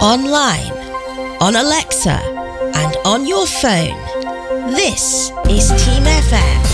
online, on Alexa, and on your phone. This is Team FM.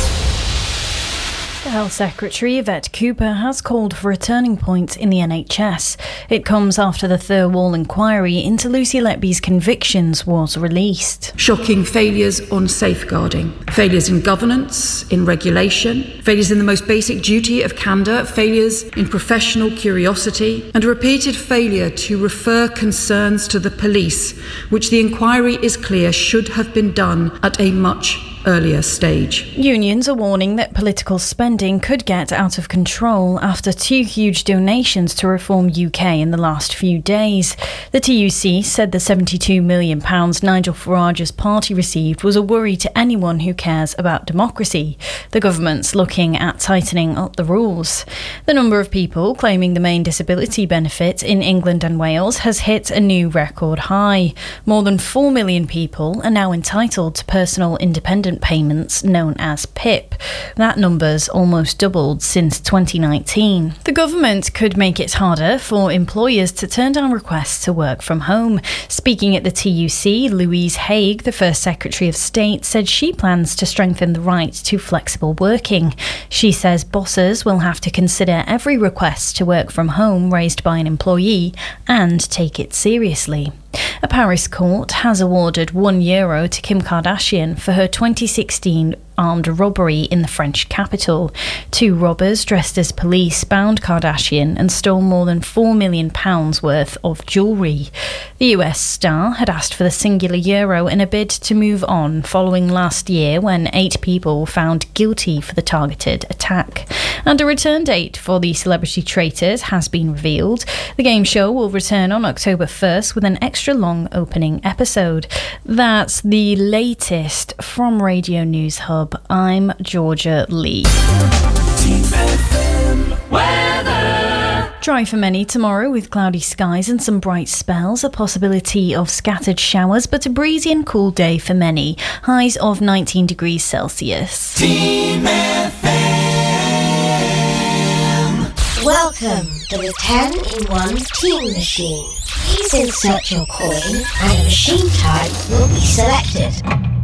The Health Secretary, Yvette Cooper, has called for a turning point in the NHS. It comes after the Thirlwall inquiry into Lucy Letby's convictions was released. Shocking failures on safeguarding, failures in governance, in regulation, failures in the most basic duty of candour, failures in professional curiosity, and a repeated failure to refer concerns to the police, which the inquiry is clear should have been done at a much earlier stage. Unions are warning that political spending could get out of control after two huge donations to Reform UK in the last few days. The TUC said the £72 million Nigel Farage's party received was a worry to anyone who cares about democracy. The government's looking at tightening up the rules. The number of people claiming the main disability benefit in England and Wales has hit a new record high. More than 4 million people are now entitled to personal independent payments known as PIP. That number's almost doubled since 2019. The government could make it harder for employers to turn down requests to work from home. Speaking at the TUC, Louise Haigh, the First Secretary of State, said she plans to strengthen the right to flexible working. She says bosses will have to consider every request to work from home raised by an employee and take it seriously. A Paris court has awarded €1 to Kim Kardashian for her 2016 armed robbery in the French capital. Two robbers dressed as police bound Kardashian and stole more than £4 million worth of jewellery. The US star had asked for the singular euro in a bid to move on following last year when 8 people were found guilty for the targeted attack. And a return date for the Celebrity Traitors has been revealed. The game show will return on October 1st with an extra long opening episode. That's the latest from Radio News Hub. I'm Georgia Lee. Team FM weather. Dry for many tomorrow with cloudy skies and some bright spells, a possibility of scattered showers, but a breezy and cool day for many. Highs of 19 degrees Celsius. Team FM. Welcome to the 10-in-1 Team Machine. Please insert your coin and a machine type will be selected.